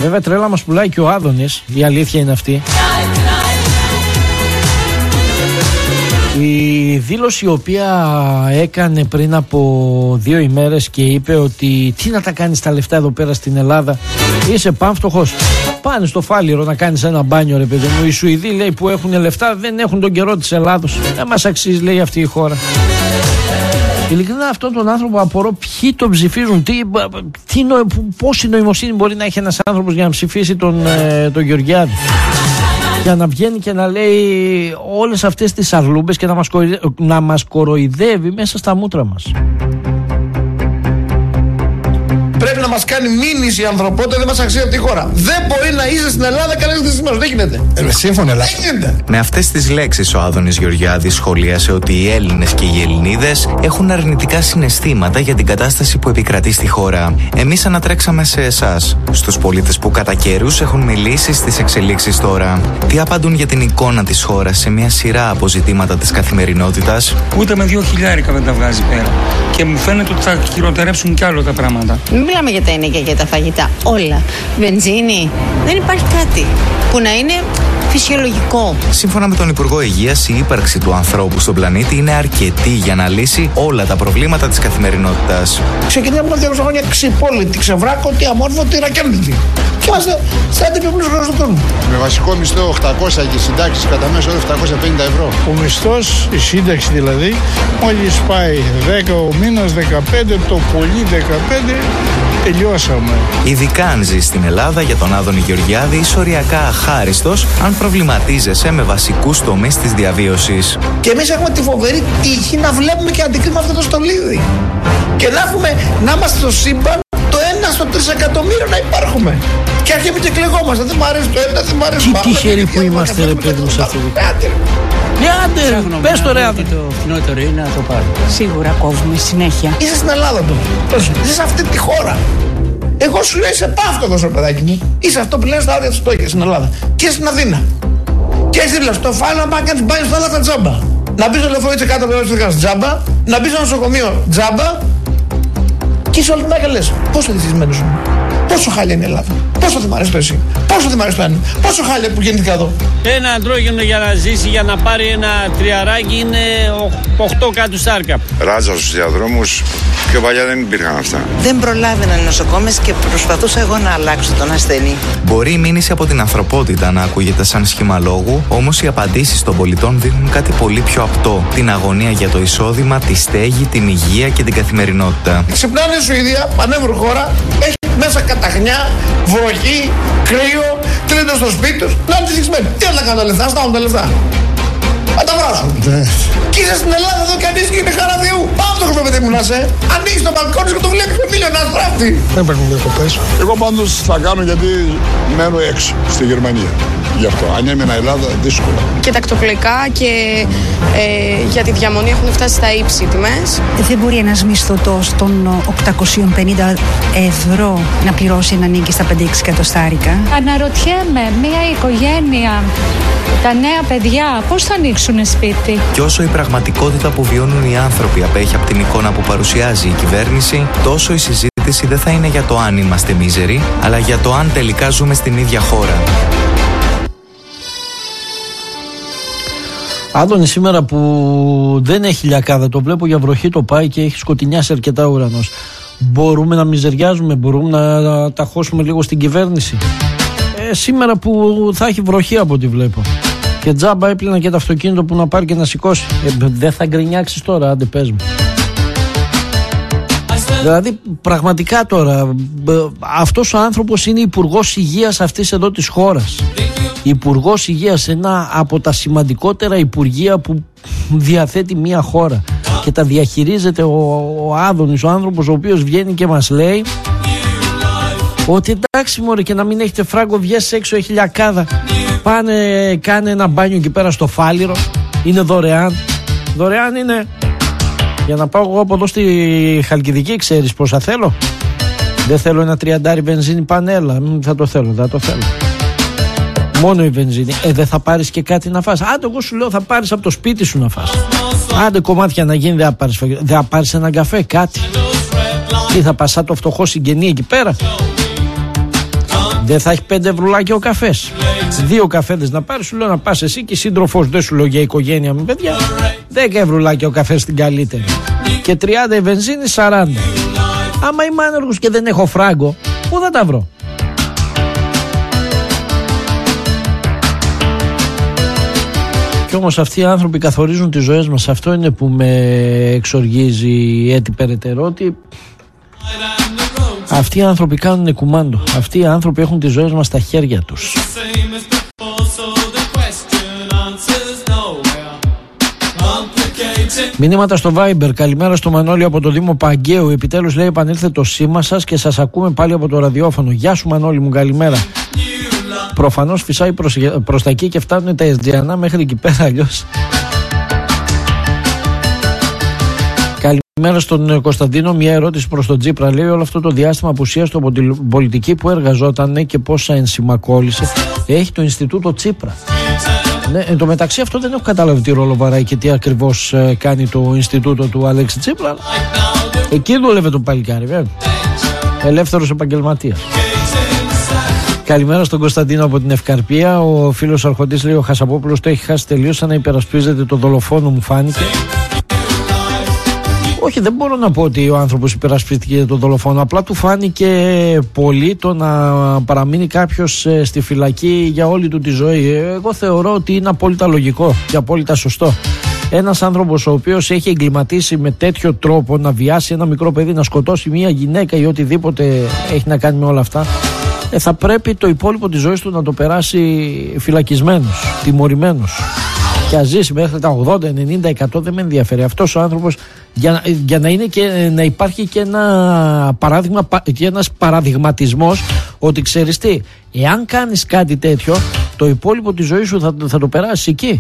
Βέβαια τρέλα μας πουλάει και ο Άδωνης, η αλήθεια είναι αυτή. Η δήλωση η οποία έκανε πριν από 2 ημέρες και είπε ότι τι να τα κάνεις τα λεφτά εδώ πέρα στην Ελλάδα, είσαι πανφτωχός, πάνε στο Φάληρο να κάνεις ένα μπάνιο ρε παιδί μου. Οι Σουηδοί λέει που έχουν λεφτά δεν έχουν τον καιρό της Ελλάδος, δεν μας αξίζει λέει αυτή η χώρα. Ειλικρινά αυτόν τον άνθρωπο απορώ ποιοι τον ψηφίζουν, πόση νοημοσύνη μπορεί να έχει ένας άνθρωπος για να ψηφίσει τον Γεωργιάδη, για να βγαίνει και να λέει όλες αυτές τις αρλούμπες και να μας κοροϊδεύει μέσα στα μούτρα μας. Πρέπει να μας κάνει μήνυση η ανθρωπότητα, δεν μας αξίζει αυτή η χώρα. Δεν μπορεί να είσαι στην Ελλάδα κανένας θυσμένος. Δεν γίνεται. Σύμφωνα, δεν γίνεται. Με αυτές τις λέξεις ο Άδωνης Γεωργιάδης σχολίασε ότι οι Έλληνες και οι Ελληνίδες έχουν αρνητικά συναισθήματα για την κατάσταση που επικρατεί στη χώρα. Εμείς ανατρέξαμε σε εσάς, στους πολίτες που κατά καιρούς έχουν μιλήσει στις εξελίξεις τώρα. Τι απαντούν για την εικόνα της χώρας σε μια σειρά από ζητήματα της καθημερινότητας. Ούτε με 2.000 δεν τα βγάζει πέρα. Και μου φαίνεται ότι θα χειροτερέψουν κι άλλο τα πράγματα. Μιλάμε για τα ενίκια και για τα φαγητά. Όλα. Βενζίνη. Δεν υπάρχει κάτι που να είναι φυσιολογικό. Σύμφωνα με τον Υπουργό Υγείας, η ύπαρξη του ανθρώπου στον πλανήτη είναι αρκετή για να λύσει όλα τα προβλήματα της καθημερινότητας. Ξεκινάμε από 200 χρόνια ξυπόλυτη, ξεβράκωτη, αμόρφωτη, ρακέρδητη. Και είμαστε σαν την πιο πλούσια στον κόσμο. Με βασικό μισθό 800 και συντάξεις κατά μέσο όρο 750 ευρώ. Ο μισθός, η σύνταξη δηλαδή, μόλις πάει 10 ο μήνας, 15, το πολύ 15, τελειώσαμε. Ειδικά αν ζεις στην Ελλάδα, για τον Άδωνη Γεωργιάδη είσαι οριακά αχάριστος αν προβληματίζεσαι με βασικούς τομείς της διαβίωσης. Και εμείς έχουμε τη φοβερή τύχη να βλέπουμε και αντικρίνουμε αυτό το στολίδι. Και να είμαστε στο σύμπαν το 1 στο 3 εκατομμύριο να υπάρχουμε. Και αρχίζουμε και κλεγόμαστε. Δεν μου αρέσει το ένα, δεν μου αρέσει το άλλο. Τι τυχεροί που είμαστε ρε παιδί μου σε αυτό. Άντε, πες το ρε Άδωνη. Το φθηνότερο είναι να το πάρω. Σίγουρα κόβουμε συνέχεια. Είσαι στην Ελλάδα του. Είσαι σε αυτή τη χώρα. Εγώ σου λέω είσαι πάφτωχος ρε παιδάκι μου. Είσαι αυτό που λένε στα όρια της φτώχειας στην Ελλάδα. Και στην Αθήνα. Και εσύ δίπλα στο Φάληρο να πάει να κάνεις μπάνιο στα θάλασσα τζάμπα. Να μπεις στο λεωφορείο είσαι κάτω από το λεωφορείο τζάμπα. Να μπεις στο νοσοκομείο τζάμπα. Και είσαι όλη την μέρα λες πόσο δυστυχισμένος είμαι. Πόσο χάλια είναι η Ελλάδα. Πόσο δεν μ' αρέσει το εσύ. Πόσο δεν μ' αρέσει το ένα. Πόσο χάλια που γεννήθηκα εδώ. Ένα αντρόγινο για να ζήσει, για να πάρει ένα τριαράκι είναι 8 κάτω σάρκα. Ράτζα στους διαδρόμους. Πιο παλιά δεν υπήρχαν αυτά. Δεν προλάβαιναν οι νοσοκόμες και προσπαθούσα εγώ να αλλάξω τον ασθενή. Μπορεί η μήνυση από την ανθρωπότητα να ακούγεται σαν σχήμα λόγου, όμως οι απαντήσεις των πολιτών δείχνουν κάτι πολύ πιο απτό. Την αγωνία για το εισόδημα, τη στέγη, την υγεία και την καθημερινότητα. Ξυπνάνε η Σουηδία, πανεύρο χώρα, έχει μέσα καταχνιά, βροχή, κρύο, κλείνουν στο σπίτι τους. Να είναι δυστυχισμένοι. Τι να κάνουν τα λεφτά, στάουν τα λεφτά. Να τα βράσουν. Και είσαι στην Ελλάδα εδώ και ανήσυχη είναι χαρά Θεού. Πάμε το παιδί μου να σε. Ανοίγεις το μπαλκόνι και το βλέπεις με μίλιο να στράφτει. Δεν υπάρχουν διακοπές. Εγώ πάντως θα κάνω γιατί μένω έξω στη Γερμανία. Γι' αυτό. Αν έμεινα Ελλάδα, δύσκολα. Και τακτοπλοϊκά και για τη διαμονή έχουν φτάσει στα ύψη τιμές. Δεν μπορεί ένας μισθωτός των 850 ευρώ να πληρώσει ένα νίκη στα 5-6 εκατοστάρικα. Αναρωτιέμαι, μια οικογένεια, τα νέα παιδιά, πώς θα ανοίξουν σπίτι. Και όσο η πραγματικότητα που βιώνουν οι άνθρωποι απέχει από την εικόνα που παρουσιάζει η κυβέρνηση, τόσο η συζήτηση δεν θα είναι για το αν είμαστε μίζεροι, αλλά για το αν τελικά ζούμε στην ίδια χώρα. Άδωνη σήμερα που δεν έχει λιακάδα, το βλέπω για βροχή το πάει και έχει σκοτεινιάσει αρκετά ο ουρανός. Μπορούμε να μιζεριάζουμε, μπορούμε να ταχώσουμε λίγο στην κυβέρνηση. Σήμερα που θα έχει βροχή από ό,τι βλέπω. Και τζάμπα έπλυνα και το αυτοκίνητο που να πάρει και να σηκώσει. Δεν θα γκρινιάξεις τώρα, άντε πες μου. Δηλαδή πραγματικά τώρα αυτός ο άνθρωπος είναι υπουργός υγείας αυτής εδώ της χώρας. Υπουργός υγείας, ένα από τα σημαντικότερα υπουργεία που διαθέτει μια χώρα και τα διαχειρίζεται ο Άδωνης, ο άνθρωπος ο οποίος βγαίνει και μας λέει ότι εντάξει μωρέ, και να μην έχετε φράγκο, βγες έξω, έχει λιακάδα, πάνε κάνε ένα μπάνιο εκεί πέρα στο Φάληρο, είναι δωρεάν είναι. Για να πάω εγώ από εδώ στη Χαλκιδική, ξέρεις πόσα θέλω? Δεν θέλω ένα 30 βενζίνη πανέλα. Θα το θέλω. Μόνο η βενζίνη. Δεν θα πάρεις και κάτι να φας? Άντε, εγώ σου λέω θα πάρεις από το σπίτι σου να φας. Άντε κομμάτια να γίνει, δεν θα πάρεις έναν καφέ, κάτι. Τι θα πας σαν το φτωχό συγγενή εκεί πέρα? Δεν θα έχει 5 ευρουλάκια ο καφές. 2 καφέδες να πάρεις, σου λέω να πας εσύ και σύντροφος, δεν σου λέω για οικογένεια με παιδιά. 10 ευρουλάκια ο καφές στην καλύτερη. Και 30 η βενζίνη, 40. Άμα είμαι άνεργος και δεν έχω φράγκο, πού θα τα βρω? Κι όμως αυτοί οι άνθρωποι καθορίζουν τις ζωές μας. Αυτό είναι που με εξοργίζει έτσι περαιτέρω, ότι αυτοί οι άνθρωποι κάνουν κουμάντο. Αυτοί οι άνθρωποι έχουν τις ζωές μας στα χέρια τους. Μηνύματα στο Viber. Καλημέρα στο Μανώλη από το Δήμο Παγκαίου. Επιτέλους, λέει, επανήλθε το σήμα σας και σας ακούμε πάλι από το ραδιόφωνο. Γεια σου Μανώλη μου, καλημέρα. Προφανώς φυσάει προς τα εκεί και φτάνουν τα SGNA μέχρι εκεί πέρα, αλλιώς. Καλημέρα στον Κωνσταντίνο. Μια ερώτηση προς τον Τσίπρα. Λέει, όλο αυτό το διάστημα απουσίας του από την πολιτική που εργαζόταν και πόσα ενσημακόλησε, έχει το Ινστιτούτο Τσίπρα. Ναι, εν τω μεταξύ αυτό δεν έχω καταλάβει τι ρόλο βαράει και τι ακριβώς κάνει το Ινστιτούτο του Αλέξη Τσίπρα. Εκεί δούλευε το παλικάρι, βέβαια. Ελεύθερος επαγγελματίας. Καλημέρα στον Κωνσταντίνο από την Ευκαρπία. Ο φίλος Αρχοντής λέει: ο Χασαπόπουλος το έχει χάσει τελείως, σαν να υπερασπίζεται το δολοφόνο, μου φάνηκε. Όχι, δεν μπορώ να πω ότι ο άνθρωπος υπερασπίστηκε το δολοφόνο. Απλά του φάνηκε πολύ το να παραμείνει κάποιος στη φυλακή για όλη του τη ζωή. Εγώ θεωρώ ότι είναι απόλυτα λογικό και απόλυτα σωστό. Ένας άνθρωπος ο οποίος έχει εγκληματίσει με τέτοιο τρόπο να βιάσει ένα μικρό παιδί, να σκοτώσει μια γυναίκα ή οτιδήποτε έχει να κάνει με όλα αυτά, θα πρέπει το υπόλοιπο της ζωής του να το περάσει φυλακισμένος, τιμωρημένος. Και ας ζήσει μέχρι τα 80, 90, 100, δεν με ενδιαφέρει. Αυτός ο άνθρωπος, για να είναι και να υπάρχει και ένα παράδειγμα και ένας παραδειγματισμός, ότι ξέρεις τι, εάν κάνεις κάτι τέτοιο, το υπόλοιπο της ζωής σου θα το περάσεις εκεί.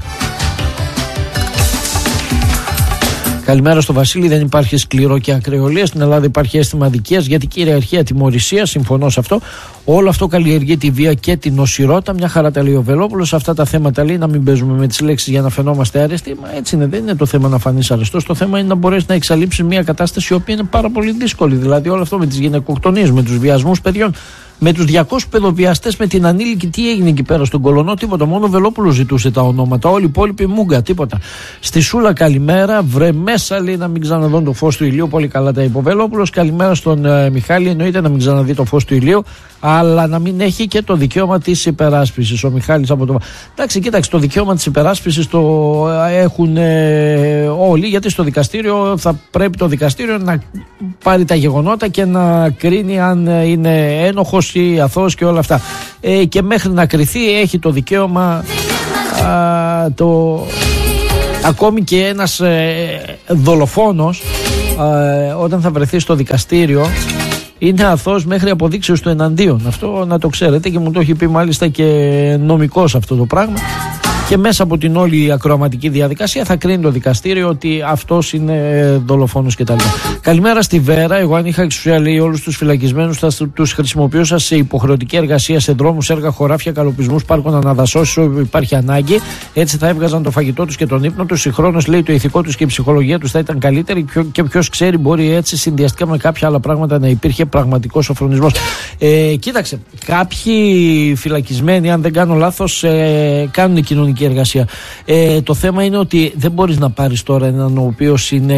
Καλημέρα στο Βασίλη. Δεν υπάρχει σκληρό και ακρεολία. Στην Ελλάδα υπάρχει αίσθημα αδικίας, γιατί κυριαρχεί ατιμωρησία. Συμφωνώ σε αυτό. Όλο αυτό καλλιεργεί τη βία και την οσυρότητα. Μια χαρά τα λέει ο Βελόπουλος. Αυτά τα θέματα λέει να μην παίζουμε με τις λέξεις για να φαινόμαστε αρεστοί. Μα έτσι είναι. Δεν είναι το θέμα να φανείς αρεστός. Το θέμα είναι να μπορέσεις να εξαλείψεις μια κατάσταση η οποία είναι πάρα πολύ δύσκολη. Δηλαδή, όλο αυτό με τις γυναικοκτονίες, με τους βιασμούς παιδιών, με τους 200 παιδοβιαστές, με την ανήλικη, τι έγινε εκεί πέρα στον Κολονό? Τίποτα. Μόνο ο Βελόπουλος ζητούσε τα ονόματα. Όλοι οι υπόλοιποι μούγκα, τίποτα. Στη Σούλα, καλημέρα. Βρε μέσα, λέει, να μην ξαναδούν το φως του ηλίου. Πολύ καλά τα είπε ο Βελόπουλος. Καλημέρα στον Μιχάλη. Εννοείται να μην ξαναδεί το φως του ηλίου, αλλά να μην έχει και το δικαίωμα της υπεράσπισης. Ο Μιχάλης από το. Εντάξει, κοίταξε, το δικαίωμα της υπεράσπισης το έχουν όλοι, γιατί στο δικαστήριο θα πρέπει το δικαστήριο να πάρει τα γεγονότα και να κρίνει αν είναι ένοχος ή αθώος και όλα αυτά. Και μέχρι να κριθεί έχει το δικαίωμα ακόμη και ένας δολοφόνος όταν θα βρεθεί στο δικαστήριο είναι αθώος μέχρι αποδείξεως του εναντίον. Αυτό να το ξέρετε, και μου το έχει πει μάλιστα και νομικός αυτό το πράγμα. Και μέσα από την όλη ακροαματική διαδικασία θα κρίνει το δικαστήριο ότι αυτός είναι δολοφόνος κτλ. Καλημέρα στη Βέρα. Εγώ, αν είχα εξουσία, λέει, όλους τους φυλακισμένους θα τους χρησιμοποιούσα σε υποχρεωτική εργασία σε δρόμους, έργα, χωράφια, καλοπισμούς, πάρκων, αναδασώσεις όπου υπάρχει ανάγκη. Έτσι θα έβγαζαν το φαγητό τους και τον ύπνο τους. Συγχρόνως, λέει, το ηθικό τους και η ψυχολογία τους θα ήταν καλύτερη. Και ποιος ξέρει, μπορεί έτσι συνδυαστικά με κάποια άλλα πράγματα να υπήρχε πραγματικός σοφρονισμός. Κοίταξε, κάποιοι φυλακισμένοι, αν δεν κάνω λάθος, κάνουν κοινωνική εργασία. Το θέμα είναι ότι δεν μπορείς να πάρεις τώρα έναν ο οποίος είναι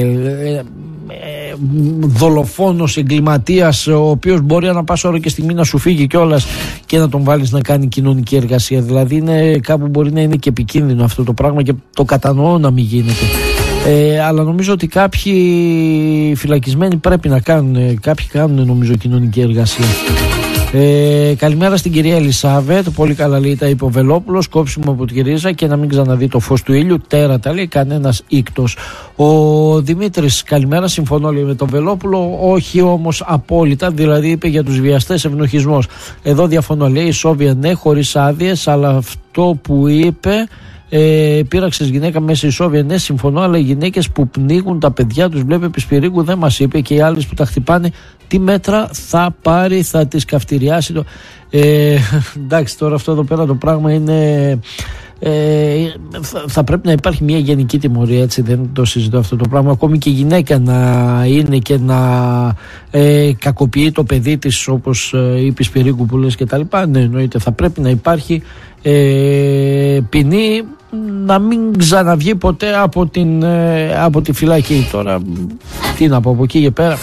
δολοφόνος, εγκληματίας, ο οποίος μπορεί ανά πάσα ώρα και στιγμή να σου φύγει κιόλας και να τον βάλεις να κάνει κοινωνική εργασία. Δηλαδή είναι, κάπου μπορεί να είναι και επικίνδυνο αυτό το πράγμα και το κατανοώ να μην γίνεται. Αλλά νομίζω ότι κάποιοι φυλακισμένοι πρέπει να κάνουν, κάποιοι κάνουν νομίζω κοινωνική εργασία. Καλημέρα στην κυρία Ελισάβετ. Πολύ καλά, λέει, τα είπε ο Βελόπουλος. Κόψιμο από τη ρίζα και να μην ξαναδεί το φως του ήλιου. Τέρατα, λέει, κανένας ίκτος. Ο Δημήτρης, καλημέρα. Συμφωνώ, λέει, με τον Βελόπουλο. Όχι όμως απόλυτα. Δηλαδή, είπε για τους βιαστές ευνοχισμός. Εδώ διαφωνώ, λέει, η Σόβια ναι, χωρίς άδειες, αλλά αυτό που είπε. Πήραξες γυναίκα μέσα στη Σόβια, ναι, συμφωνώ, αλλά οι γυναίκες που πνίγουν τα παιδιά τους, βλέπει επί Σπυρίκου, δεν μας είπε, και οι άλλες που τα χτυπάνε, τι μέτρα θα πάρει, θα τις καυτηριάσει. Εντάξει, τώρα αυτό εδώ πέρα το πράγμα είναι θα πρέπει να υπάρχει μια γενική τιμωρία, έτσι, δεν το συζητώ αυτό το πράγμα. Ακόμη και η γυναίκα να είναι και να κακοποιεί το παιδί της, όπως είπε Σπυρίκου που λες και τα λοιπά, ναι, εννοείται θα πρέπει να υπάρχει ποινή, να μην ξαναβγεί ποτέ από τη φυλακή. Τώρα τι να πω από εκεί και πέρα.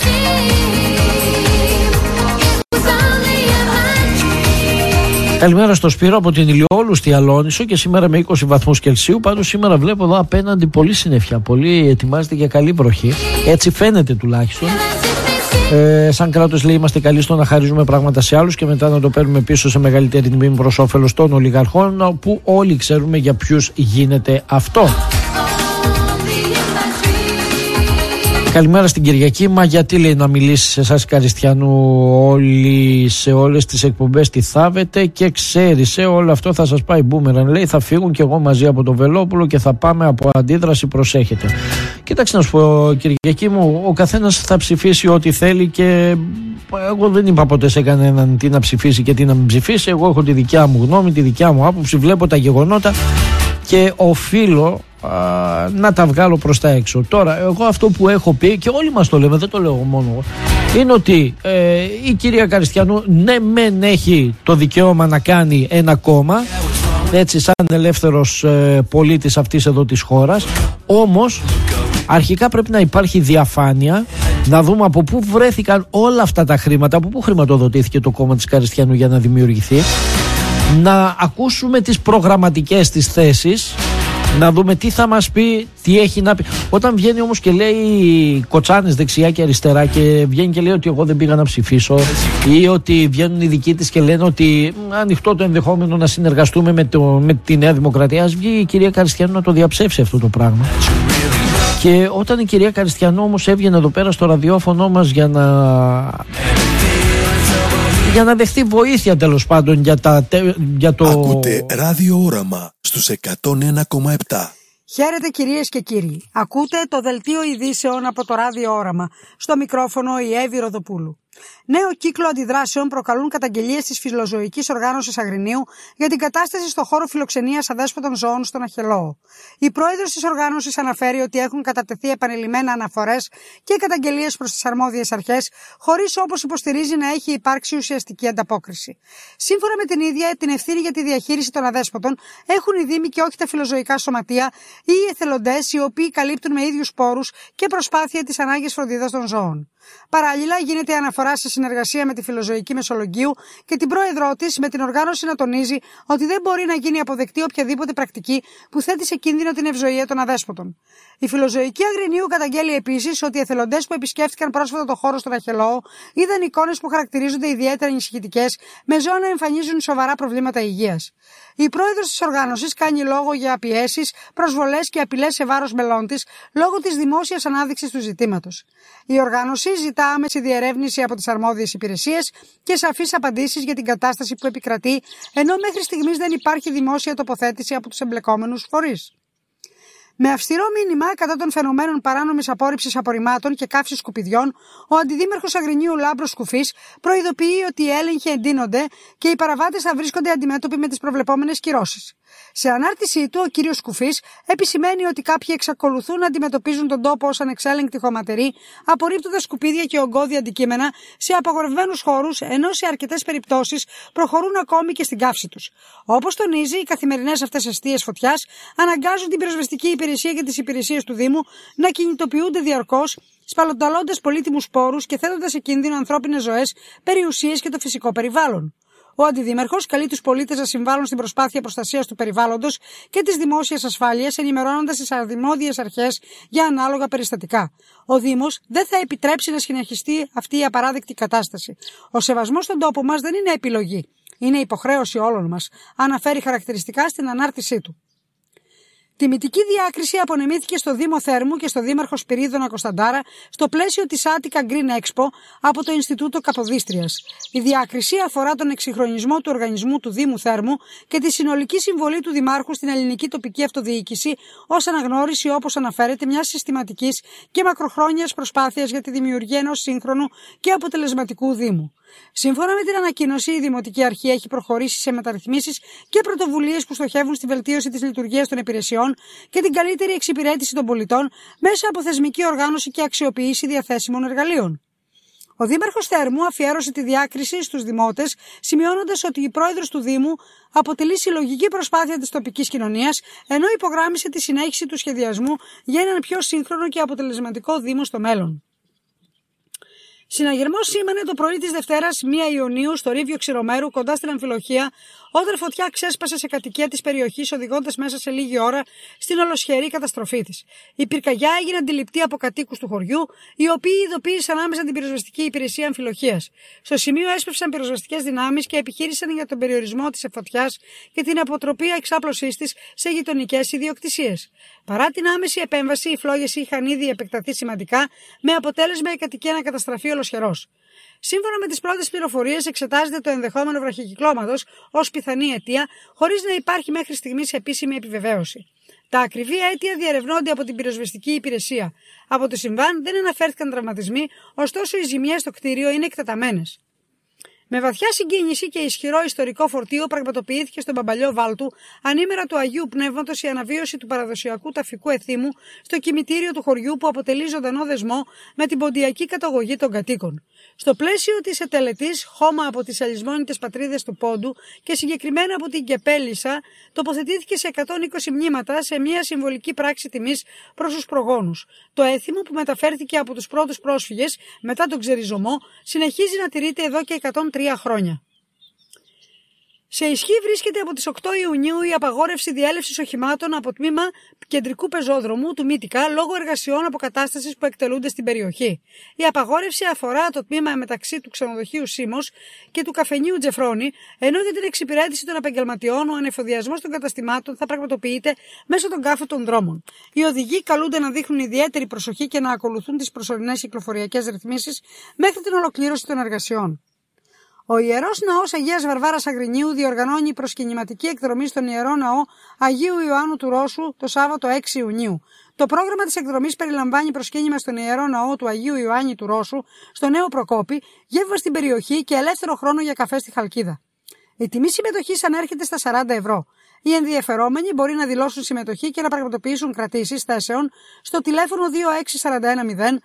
Καλημέρα στο Σπύρο από την ηλιόλουστη Αλόνισο και σήμερα με 20 βαθμούς Κελσίου. Πάντως σήμερα βλέπω εδώ απέναντι πολύ συννεφιά. Πολύ ετοιμάζεται για καλή βροχή. Έτσι φαίνεται τουλάχιστον. Σαν κράτος, λέει, είμαστε καλοί στο να χαρίζουμε πράγματα σε άλλους και μετά να το παίρνουμε πίσω σε μεγαλύτερη τιμή προς όφελος των ολιγαρχών, που όλοι ξέρουμε για ποιους γίνεται αυτό. Καλημέρα στην Κυριακή. Μα γιατί, λέει, να μιλήσει σε εσάς Καριστιανού όλοι σε όλες τις εκπομπές τι θάβετε και ξέρεις, όλο αυτό θα σας πάει μπούμεραν. Λέει, θα φύγουν και εγώ μαζί από το Βελόπουλο και θα πάμε από αντίδραση, προσέχετε. Κοίταξε να σου πω, Κυριακή μου, ο καθένας θα ψηφίσει ό,τι θέλει και εγώ δεν είπα ποτέ σε κανέναν τι να ψηφίσει και τι να μην ψηφίσει. Εγώ έχω τη δικιά μου γνώμη, τη δικιά μου άποψη, βλέπω τα γεγονότα και οφείλω να τα βγάλω προς τα έξω. Τώρα, εγώ αυτό που έχω πει και όλοι μας το λέμε, δεν το λέω μόνο εγώ, είναι ότι η κυρία Καριστιανού ναι μεν έχει το δικαίωμα να κάνει ένα κόμμα, έτσι, σαν ελεύθερος πολίτης αυτής εδώ της χώρας, όμως αρχικά πρέπει να υπάρχει διαφάνεια, να δούμε από πού βρέθηκαν όλα αυτά τα χρήματα, από πού χρηματοδοτήθηκε το κόμμα της Καριστιανού για να δημιουργηθεί, να ακούσουμε τις προγραμματικές της θέσεις, να δούμε τι θα μας πει, τι έχει να πει. Όταν βγαίνει όμως και λέει κοτσάνες δεξιά και αριστερά και βγαίνει και λέει ότι εγώ δεν πήγα να ψηφίσω, ή ότι βγαίνουν οι δικοί της και λένε ότι ανοιχτό το ενδεχόμενο να συνεργαστούμε με τη Νέα Δημοκρατία, ας βγει η κυρία Καριστιανού να το διαψεύσει αυτό το πράγμα. Και όταν η κυρία Καριστιανού όμως έβγαινε εδώ πέρα στο ραδιόφωνο μας για να δεχτεί βοήθεια, τέλος πάντων, για το... Ακούτε Ράδιο Όραμα στους 101,7. Χαίρετε κυρίες και κύριοι. Ακούτε το δελτίο ειδήσεων από το Ράδιο Όραμα. Στο μικρόφωνο η Εύη Ροδοπούλου. Νέο κύκλο αντιδράσεων προκαλούν καταγγελίες της Φιλοζωικής Οργάνωσης Αγρινίου για την κατάσταση στο χώρο φιλοξενίας αδέσποτων ζώων στον Αχελώο. Η πρόεδρος της οργάνωσης αναφέρει ότι έχουν κατατεθεί επανειλημμένα αναφορές και καταγγελίες προς τις αρμόδιες αρχές, χωρίς, όπως υποστηρίζει, να έχει υπάρξει ουσιαστική ανταπόκριση. Σύμφωνα με την ίδια, την ευθύνη για τη διαχείριση των αδέσποτων έχουν οι Δήμοι και όχι τα φιλοζωικά σωματεία ή οι εθελοντές, οι οποίοι καλύπτουν με ίδιους πόρους και προσπάθεια τις ανάγκες φροντίδας των ζώων. Παράλληλα, γίνεται αναφορά σε συνεργασία με τη Φιλοζωική Μεσολογγίου και την πρόεδρό της, με την οργάνωση να τονίζει ότι δεν μπορεί να γίνει αποδεκτή οποιαδήποτε πρακτική που θέτει σε κίνδυνο την ευζοία των αδέσποτων. Η Φιλοζωική Αγρινίου καταγγέλει επίσης ότι οι εθελοντές που επισκέφτηκαν πρόσφατα το χώρο στον Αχελώο είδαν εικόνες που χαρακτηρίζονται ιδιαίτερα ανησυχητικές, με ζώα να εμφανίζουν σοβαρά προβλήματα υγείας. Η πρόεδρος της οργάνωσης κάνει λόγο για πιέσεις, προσβολές και απειλές σε βάρος μελών της λόγω της δημόσιας ανάδειξης του ζητήματος. Η οργάνωση ζητά άμεση διερεύνηση από τις αρμόδιες υπηρεσίες και σαφείς απαντήσεις για την κατάσταση που επικρατεί, ενώ μέχρι στιγμής δεν υπάρχει δημόσια τοποθέτηση από τους εμπλεκόμενους φορείς. Με αυστηρό μήνυμα κατά των φαινομένων παράνομης απόρριψης απορριμμάτων και καύσης σκουπιδιών, ο αντιδήμαρχος Αγρινίου Λάμπρος Σκουφής προειδοποιεί ότι οι έλεγχοι εντείνονται και οι παραβάτες θα βρίσκονται αντιμέτωποι με τις προβλεπόμενες κυρώσεις. Σε ανάρτησή του, ο κύριος Σκουφής επισημαίνει ότι κάποιοι εξακολουθούν να αντιμετωπίζουν τον τόπο ως ανεξέλεγκτη χωματερή, απορρίπτοντας σκουπίδια και ογκώδη αντικείμενα σε απαγορευμένους χώρους, ενώ σε αρκετές περιπτώσεις προχωρούν ακόμη και στην καύση τους. Όπως τονίζει, οι καθημερινές αυτές εστίες φωτιάς αναγκάζουν την πυροσβεστική υπηρεσία και τις υπηρεσίες του Δήμου να κινητοποιούνται διαρκώς, σπαλονταλώντας πολύτιμους πόρους και θέτοντας σε κίνδυνο ανθρώπινες ζωές, περιουσίες και το φυσικό περιβάλλον. Ο Αντιδήμαρχος καλεί τους πολίτες να συμβάλλουν στην προσπάθεια προστασίας του περιβάλλοντος και της δημόσιας ασφάλειας, ενημερώνοντας τις αρμόδιες αρχές για ανάλογα περιστατικά. Ο Δήμος δεν θα επιτρέψει να συνεχιστεί αυτή η απαράδεκτη κατάσταση. Ο σεβασμός στον τόπο μας δεν είναι επιλογή. Είναι υποχρέωση όλων μας, αναφέρει χαρακτηριστικά στην ανάρτησή του. Τιμητική διάκριση απονεμήθηκε στο Δήμο Θέρμου και στο Δήμαρχο Σπυρίδωνα Κωνσταντάρα στο πλαίσιο της Attica Green Expo από το Ινστιτούτο Καποδίστριας. Η διάκριση αφορά τον εξυγχρονισμό του οργανισμού του Δήμου Θέρμου και τη συνολική συμβολή του Δημάρχου στην ελληνική τοπική αυτοδιοίκηση ως αναγνώριση, όπως αναφέρεται, μιας συστηματικής και μακροχρόνιας προσπάθειας για τη δημιουργία ενός σύγχρονου και αποτελεσματικού Δήμου. Σύμφωνα με την ανακοίνωση, η Δημοτική Αρχή έχει προχωρήσει σε μεταρρυθμίσεις και πρωτοβουλίες που στοχεύουν στη βελτίωση της λειτουργίας των υπηρεσιών και την καλύτερη εξυπηρέτηση των πολιτών μέσα από θεσμική οργάνωση και αξιοποίηση διαθέσιμων εργαλείων. Ο Δήμαρχος Θέρμου αφιέρωσε τη διάκριση στους δημότες, σημειώνοντας ότι η πρόεδρος του Δήμου αποτελεί συλλογική προσπάθεια της τοπικής κοινωνίας, ενώ υπογράμμισε τη συνέχιση του σχεδιασμού για έναν πιο σύγχρονο και αποτελεσματικό Δήμο στο μέλλον. Συναγερμός σήμανε το πρωί της Δευτέρας 1 Ιουνίου στο Ρίβιο Ξηρομέρου κοντά στην Αμφιλοχία, όταν φωτιά ξέσπασε σε κατοικία της περιοχής, οδηγώντας μέσα σε λίγη ώρα στην ολοσχερή καταστροφή της. Η πυρκαγιά έγινε αντιληπτή από κατοίκους του χωριού, οι οποίοι ειδοποίησαν άμεσα την πυροσβεστική υπηρεσία Αμφιλοχίας. Στο σημείο έσπευσαν πυροσβεστικές δυνάμεις και επιχείρησαν για τον περιορισμό της φωτιάς και την αποτροπή εξάπλωσής της σε γειτονικές ιδιοκτησίες. Παρά την άμεση επέμβαση, οι φλόγες είχαν ήδη επεκταθεί σημαντικά, με αποτέλεσμα η κατοικία να καταστραφεί ολοσχερός. Σύμφωνα με τις πρώτες πληροφορίες, εξετάζεται το ενδεχόμενο βραχικυκλώματος ως πιθανή αιτία, χωρίς να υπάρχει μέχρι στιγμής επίσημη επιβεβαίωση. Τα ακριβή αίτια διερευνώνται από την πυροσβεστική υπηρεσία. Από το συμβάν δεν αναφέρθηκαν τραυματισμοί, ωστόσο οι ζημιές στο κτίριο είναι εκτεταμένες. Με βαθιά συγκίνηση και ισχυρό ιστορικό φορτίο πραγματοποιήθηκε στον Μπαμπαλιό Βάλτου, ανήμερα του Αγίου Πνεύματος, η αναβίωση του παραδοσιακού ταφικού εθήμου στο κημητήριο του χωριού, που αποτελεί ζωντανό δεσμό με την ποντιακή καταγωγή των κατοίκων. Στο πλαίσιο της ετελετής, χώμα από τις αλυσμόνητες πατρίδες του Πόντου και συγκεκριμένα από την Κεπέλισσα, τοποθετήθηκε σε 120 μνήματα σε μια συμβολική πράξη τιμής προς τους προγόνους. Το έθιμο, που μεταφέρθηκε από τους πρώτους πρόσφυγες μετά τον ξεριζωμό, συνεχίζει να τηρείται εδώ και 103 χρόνια. Σε ισχύ βρίσκεται από τις 8 Ιουνίου η απαγόρευση διέλευσης οχημάτων από τμήμα κεντρικού πεζόδρομου του Μύτικα λόγω εργασιών αποκατάστασης που εκτελούνται στην περιοχή. Η απαγόρευση αφορά το τμήμα μεταξύ του ξενοδοχείου Σίμος και του καφενείου Τζεφρόνη, ενώ για την εξυπηρέτηση των επαγγελματιών ο ανεφοδιασμός των καταστημάτων θα πραγματοποιείται μέσω των κάθετων δρόμων. Οι οδηγοί καλούνται να δείχνουν ιδιαίτερη προσοχή και να ακολουθούν τις προσωρινές κυκλοφοριακές ρυθμίσεις μέχρι την ολοκλήρωση των εργασιών. Ο Ιερός Ναός Αγίας Βαρβάρας Αγρινίου διοργανώνει προσκυνηματική εκδρομή στον Ιερό Ναό Αγίου Ιωάννου του Ρώσου το Σάββατο 6 Ιουνίου. Το πρόγραμμα της εκδρομής περιλαμβάνει προσκύνημα στον Ιερό Ναό του Αγίου Ιωάννη του Ρώσου, στο Νέο Προκόπη, γεύμα στην περιοχή και ελεύθερο χρόνο για καφέ στη Χαλκίδα. Η τιμή συμμετοχής ανέρχεται στα 40 ευρώ. Οι ενδιαφερόμενοι μπορεί να δηλώσουν συμμετοχή και να πραγματοποιήσουν κρατήσεις θέσεων στο τηλέφωνο 26410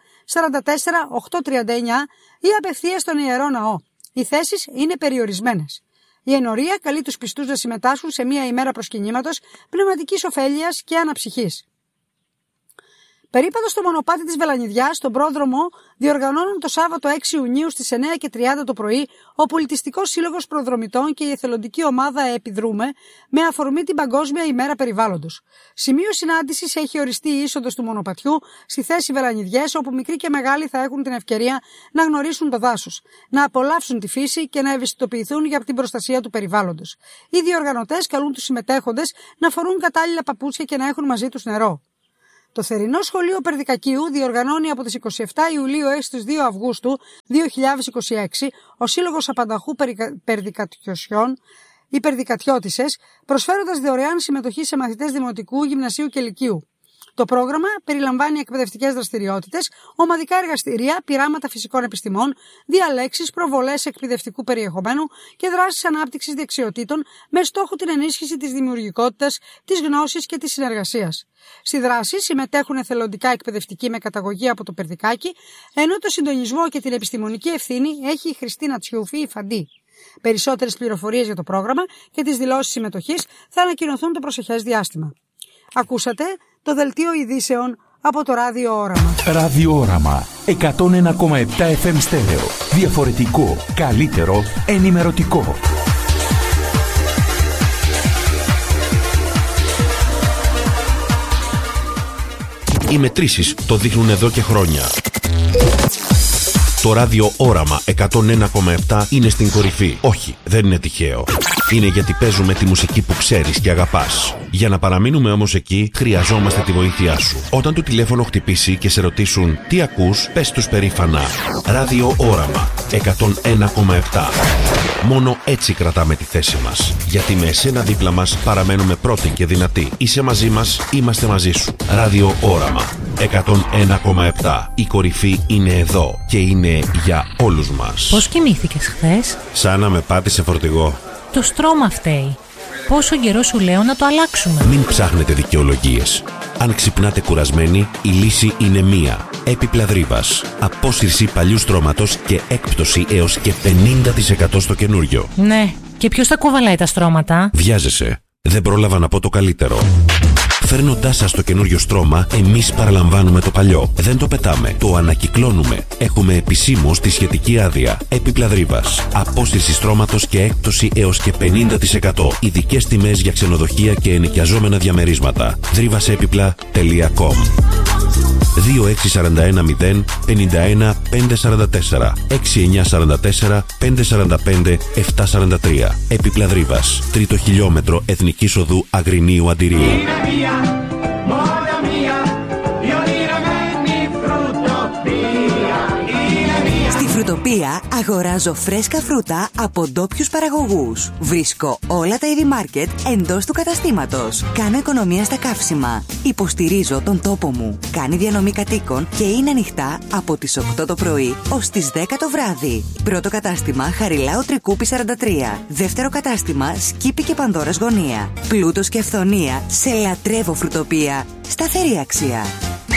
44 839 ή απευθείας στον Ιερό Ναό. Οι θέσεις είναι περιορισμένες. Η ενορία καλεί τους πιστούς να συμμετάσχουν σε μία ημέρα προσκυνήματος πνευματικής ωφέλειας και αναψυχής. Περίπατο στο μονοπάτι της Βελανιδιάς, στον πρόδρομο, διοργανώνουν το Σάββατο 6 Ιουνίου στις 9:30 το πρωί ο Πολιτιστικός Σύλλογος Προδρομητών και η εθελοντική ομάδα Επιδρούμε, με αφορμή την Παγκόσμια ημέρα περιβάλλοντος. Σημείο συνάντησης έχει οριστεί η είσοδος του μονοπατιού στη θέση Βελανιδιές, όπου μικροί και μεγάλοι θα έχουν την ευκαιρία να γνωρίσουν το δάσος, να απολαύσουν τη φύση και να ευαισθητοποιηθούν για την προστασία του περιβάλλοντος. Οι διοργανωτές καλούν τους συμμετέχοντες να φορούν κατάλληλα παπούτσια και να έχουν μαζί τους νερό. Το θερινό σχολείο Περδικακίου διοργανώνει από τις 27 Ιουλίου έως τις 2 Αυγούστου 2026 ο Σύλλογος Απανταχού Περδικατιωσιών, οι Περδικατιώτισσες, προσφέροντας δωρεάν συμμετοχή σε μαθητές δημοτικού, γυμνασίου και λυκείου. Το πρόγραμμα περιλαμβάνει εκπαιδευτικές δραστηριότητες, ομαδικά εργαστήρια, πειράματα φυσικών επιστημών, διαλέξεις, προβολές εκπαιδευτικού περιεχομένου και δράσεις ανάπτυξης δεξιοτήτων με στόχο την ενίσχυση της δημιουργικότητας, της γνώσης και της συνεργασίας. Στη δράση συμμετέχουν εθελοντικά εκπαιδευτικοί με καταγωγή από το Περδικάκι, ενώ το συντονισμό και την επιστημονική ευθύνη έχει η Χριστίνα Τσιούφη, η Φαντή. Περισσότερες πληροφορίες για το πρόγραμμα και τις δηλώσεις συμμετοχής θα ανακοινωθούν το προσεχές διάστημα. Ακούσατε το δελτίο ειδήσεων από το Ράδιο Όραμα. Ράδιο Όραμα 101,7 FM στέρεο. Διαφορετικό, καλύτερο, ενημερωτικό. Οι μετρήσεις το δείχνουν εδώ και χρόνια. Το Ράδιο Όραμα 101,7 είναι στην κορυφή. Όχι, δεν είναι τυχαίο. Είναι γιατί παίζουμε τη μουσική που ξέρεις και αγαπάς. Για να παραμείνουμε όμως εκεί, χρειαζόμαστε τη βοήθειά σου. Όταν το τηλέφωνο χτυπήσει και σε ρωτήσουν τι ακούς, πες τους περήφανα. Ράδιο Όραμα 101,7. Μόνο έτσι κρατάμε τη θέση μας. Γιατί με εσένα δίπλα μας παραμένουμε πρώτοι και δυνατοί. Είσαι μαζί μας, είμαστε μαζί σου. Ράδιο Όραμα 101,7. Η κορυφή είναι εδώ και είναι για όλους μας. Πώς κοιμήθηκες χθες? Σαν να με πάτησε φορτηγό. Το στρώμα φταίει. Πόσο καιρό σου λέω να το αλλάξουμε? Μην ψάχνετε δικαιολογίες. Αν ξυπνάτε κουρασμένοι, η λύση είναι μία. Έπιπλα Δρύβας. Απόσυρση παλιού στρώματος και έκπτωση έως και 50% στο καινούριο. Ναι, και ποιος θα κουβαλάει τα στρώματα? Βιάζεσαι. Δεν πρόλαβα να πω το καλύτερο. Φέρνοντάς σας το καινούριο στρώμα, εμείς παραλαμβάνουμε το παλιό. Δεν το πετάμε, το ανακυκλώνουμε. Έχουμε επισήμως τη σχετική άδεια. Έπιπλα Δρύβας. Απόσυρση στρώματος και έκπτωση έως και 50%. Ειδικές τιμές για ξενοδοχεία και ενοικιαζόμενα διαμερίσματα. Drivasepipla.com 2641 051 544 6944 545 743. Έπιπλα Δρύβας. Τρίτο χιλιόμετρο Εθνικής Οδού Αγρινίου Αντιρίου. Φρουτοπία αγοράζω φρέσκα φρούτα από ντόπιους παραγωγούς. Βρίσκω όλα τα είδη μάρκετ εντός του καταστήματος. Κάνω οικονομία στα καύσιμα. Υποστηρίζω τον τόπο μου. Κάνει διανομή κατοίκων και είναι ανοιχτά από τις 8 το πρωί ως τις 10 το βράδυ. Πρώτο κατάστημα Χαριλάου Τρικούπη 43. Δεύτερο κατάστημα Σκύπη και Πανδώρας Γωνία. Πλούτος και αυθονία σε λατρεύω φρουτοπία. Σταθερή αξία.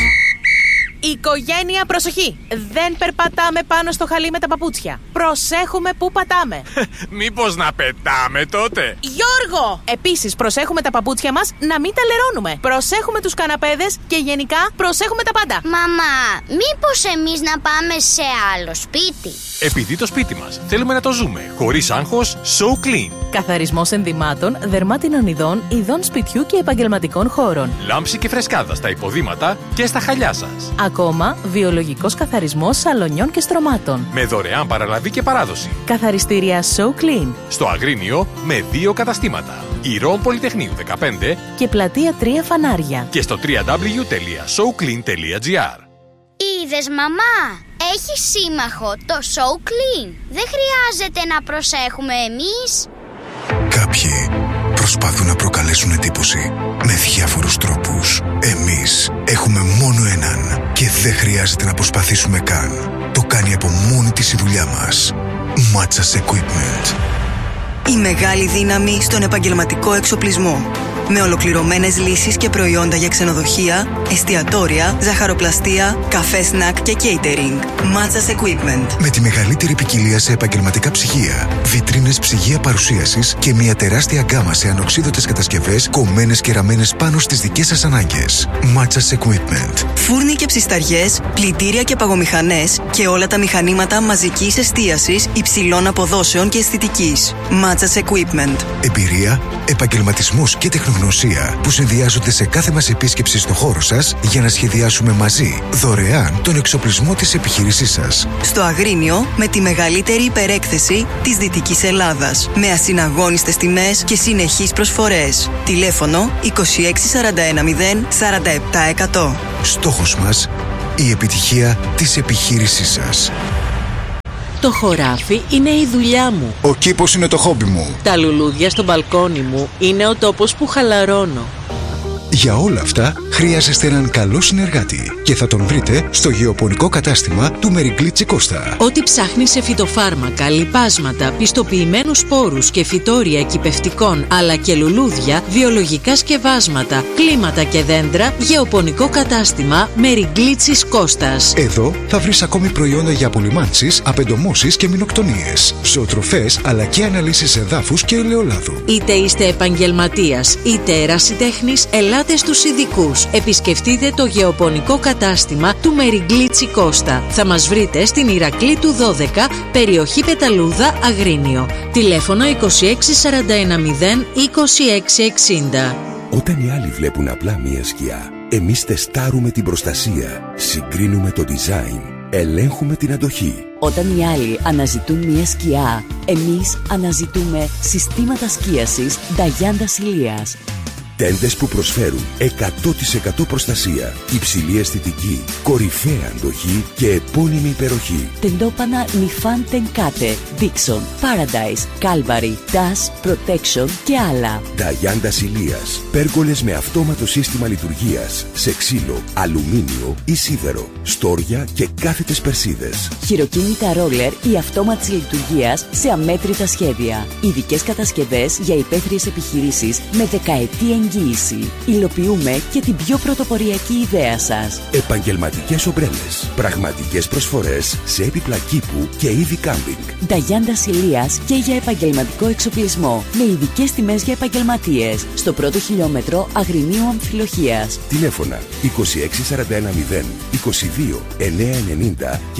Οικογένεια, προσοχή! Δεν περπατάμε πάνω στο χαλί με τα παπούτσια. Προσέχουμε που πατάμε. Μήπως να πετάμε τότε? Γιώργο! Επίσης, προσέχουμε τα παπούτσια μας να μην τα λερώνουμε. Προσέχουμε τους καναπέδες και γενικά προσέχουμε τα πάντα. Μαμά, μήπως εμείς να πάμε σε άλλο σπίτι? Επειδή το σπίτι μας θέλουμε να το ζούμε χωρίς άγχος, So Clean. Καθαρισμός ενδυμάτων, δερμάτινων ειδών, ειδών σπιτιού και επαγγελματικών χώρων. Λάμψη και φρεσκάδα στα υποδήματα και στα χαλιά σας. Ακόμα, βιολογικός καθαρισμός σαλονιών και στρωμάτων. Με δωρεάν παραλαβή και παράδοση. Καθαριστήρια So Clean. Στο Αγρίνιο με 2 καταστήματα. Ηρών Πολυτεχνείου 15 και Πλατεία 3 Φανάρια. Και στο www.soclean.gr. Είδες, μαμά, έχει σύμμαχο το So Clean. Δεν χρειάζεται να προσέχουμε εμείς. Κάποιοι προσπαθούν να προκαλέσουν εντύπωση με διάφορους τρόπους. Εμείς έχουμε μόνο έναν και δεν χρειάζεται να προσπαθήσουμε καν. Το κάνει από μόνη της η δουλειά μας. Matsas Equipment. Η μεγάλη δύναμη στον επαγγελματικό εξοπλισμό. Με ολοκληρωμένες λύσεις και προϊόντα για ξενοδοχεία, εστιατόρια, ζαχαροπλαστεία, καφέ σνακ και catering. Matsas Equipment. Με τη μεγαλύτερη ποικιλία σε επαγγελματικά ψυγεία, βιτρίνες ψυγεία παρουσίασης και μια τεράστια γκάμα σε ανοξίδωτες κατασκευές κομμένες και ραμμένες πάνω στις δικές σας ανάγκες. Matsas Equipment. Φούρνοι και ψισταριές, πλυντήρια και παγομηχανές και όλα τα μηχανήματα μαζικής εστίασης υψηλών αποδόσεων και αισθητικής. Matsas Equipment. Εμπειρία, επαγγελματισμός και τεχνογνωσία που συνδυάζονται σε κάθε μας επίσκεψη στο χώρο σας για να σχεδιάσουμε μαζί δωρεάν τον εξοπλισμό της επιχείρησής σας. Στο Αγρίνιο με τη μεγαλύτερη υπερέκθεση της Δυτικής Ελλάδας. Με ασυναγώνιστες τιμές και συνεχείς προσφορές. Τηλέφωνο 26410 47%. Στόχος μας, η επιτυχία της επιχείρησής σας. Το χωράφι είναι η δουλειά μου. Ο κήπος είναι το χόμπι μου. Τα λουλούδια στο μπαλκόνι μου είναι ο τόπος που χαλαρώνω. Για όλα αυτά χρειάζεστε έναν καλό συνεργάτη και θα τον βρείτε στο γεωπονικό κατάστημα του Μεριγκλίτσι Κώστα. Ό,τι ψάχνει σε φυτοφάρμακα, λιπάσματα, πιστοποιημένους σπόρους και φυτόρια κυπευτικών αλλά και λουλούδια, βιολογικά σκευάσματα, κλίματα και δέντρα, γεωπονικό κατάστημα Μεριγκλίτσι Κώστας. Εδώ θα βρεις ακόμη προϊόντα για απολυμάνσεις, απεντομώσεις και μηνοκτονίες, ζωοτροφές αλλά και αναλύσεις εδάφους και ελαιολάδου. Είτε είστε επαγγελματίας είτε ερασιτέχνης, ελάτε στους ειδικούς. Επισκεφτείτε το γεωπονικό κατάστημα του Μεριγκλίτσι Κώστα. Θα μας βρείτε στην Ηρακλή του 12, περιοχή Πεταλούδα, Αγρίνιο. Τηλέφωνο 26410 2660. Όταν οι άλλοι βλέπουν απλά μία σκιά, εμείς τεστάρουμε την προστασία, συγκρίνουμε το design, ελέγχουμε την αντοχή. Όταν οι άλλοι αναζητούν μία σκιά, εμείς αναζητούμε συστήματα σκίασης Νταγιάντα Ηλίας. Τέντες που προσφέρουν 100% προστασία, υψηλή αισθητική, κορυφαία αντοχή και επώνυμη υπεροχή. Τεντόπανα Nifan Tenkate, Dixon, Paradise, Calvary, Dash, Protection και άλλα. Νταγιάντα Ηλίας. Πέργολες με αυτόματο σύστημα λειτουργίας σε ξύλο, αλουμίνιο ή σίδερο, στόρια και κάθετες περσίδες. Χειροκίνητα ρόλερ ή αυτόματης λειτουργίας σε αμέτρητα σχέδια. Ειδικές κατασκευές για υπαίθριες επιχειρήσεις με δεκαετή εγγύηση. Υλοποιούμε και την πιο πρωτοποριακή ιδέα σας. Επαγγελματικές ομπρέλες. Πραγματικές προσφορές σε έπιπλα κήπου και είδη κάμπινγκ. Νταγιάντα Ηλίας και για επαγγελματικό εξοπλισμό. Με ειδικές τιμές για επαγγελματίες. Στο πρώτο χιλιόμετρο Αγρινίου Αμφιλοχίας. Τηλέφωνα 26410 22 990 και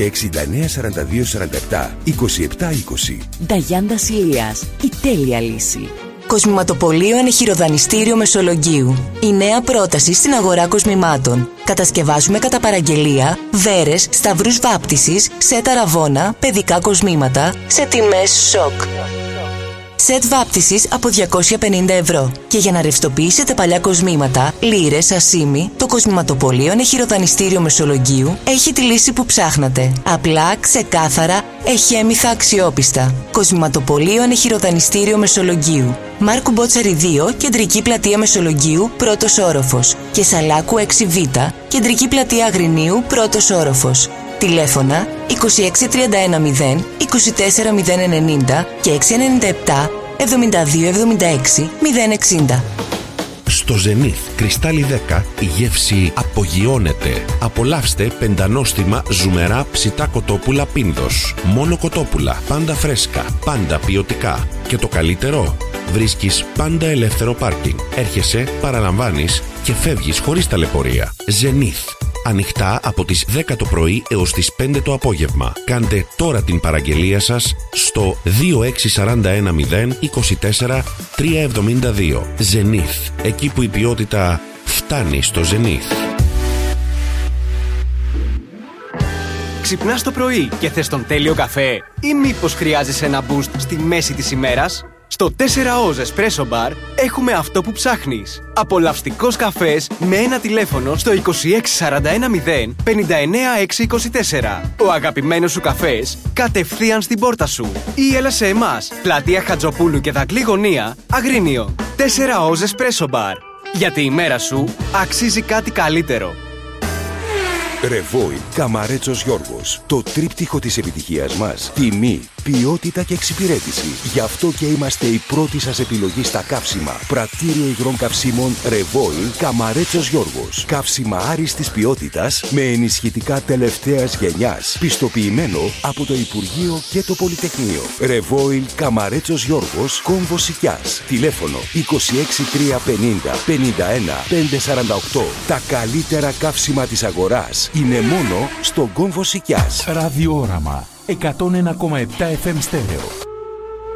694247 2720. Νταγιάντα Ηλίας. Η τέλεια λύση. Κοσμηματοπωλείο Ενεχειροδανιστήριο Μεσολογγίου. Η νέα πρόταση στην αγορά κοσμημάτων. Κατασκευάζουμε κατά παραγγελία βέρες, σταυρούς βάπτισης, σετ αραβώνα, παιδικά κοσμήματα σε τιμές σοκ. Σετ βάπτισης από 250 ευρώ. Και για να ρευστοποιήσετε παλιά κοσμήματα, λίρες, ασίμι, το Κοσμηματοπωλείο Ενεχειροδανιστήριο Μεσολογγίου έχει τη λύση που ψάχνατε. Απλά, ξεκάθαρα, εχέμηθα, αξιόπιστα. Κοσμηματοπωλείο Ενεχειροδανιστήριο Μεσολογγίου. Μάρκου Μπότσαρη 2, κεντρική πλατεία Μεσολογγίου, πρώτος όροφος. Και Σαλάκου 6Β, κεντρική πλατεία Αγρινίου, πρώτος όροφος. Τηλέφωνα 26310 24090 και 697 7276 060. Στο Zenith Κρυστάλλι 10 η γεύση απογειώνεται. Απολαύστε πεντανόστιμα ζουμερά ψητά κοτόπουλα Πίνδος. Μόνο κοτόπουλα, πάντα φρέσκα, πάντα ποιοτικά. Και το καλύτερο, βρίσκεις πάντα ελεύθερο πάρκινγκ. Έρχεσαι, παραλαμβάνεις και φεύγεις χωρίς ταλαιπωρία. Zenith. Ανοιχτά από τις 10 το πρωί έως τις 5 το απόγευμα. Κάντε τώρα την παραγγελία σας στο 26410 24 372. Zenith. Εκεί που η ποιότητα φτάνει στο Zenith. Ξυπνάς το πρωί και θες τον τέλειο καφέ ή μήπως χρειάζεσαι ένα boost στη μέση της ημέρας? Στο 4Oz Espresso Bar έχουμε αυτό που ψάχνεις. Απολαυστικός καφές με ένα τηλέφωνο στο 26410 59624. Ο αγαπημένος σου καφές κατευθείαν στην πόρτα σου. Ή έλα σε εμάς, πλατεία Χατζοπούλου και Δαγκλή Γωνία, Αγρίνιο. 4Oz Espresso Bar. Γιατί η μέρα σου αξίζει κάτι καλύτερο. Ρεβόιλ Καμαρέτσος Γιώργος. Το τρίπτυχο της επιτυχίας μας. Τιμή, ποιότητα και εξυπηρέτηση. Γι' αυτό και είμαστε η πρώτη σας επιλογή στα καύσιμα. Πρατήριο υγρών καυσίμων Ρεβόιλ Καμαρέτσος Γιώργος. Καύσιμα άριστης ποιότητας με ενισχυτικά τελευταίας γενιάς. Πιστοποιημένο από το Υπουργείο και το Πολυτεχνείο. Ρεβόιλ Καμαρέτσος Γιώργος, Κόμβος Σικιάς. Τηλέφωνο 26350 51 548. Τα καλύτερα καύσιμα της αγοράς είναι μόνο στον Κόμβο Σικιάς. Ραδιόραμα 101,7 FM στέρεο.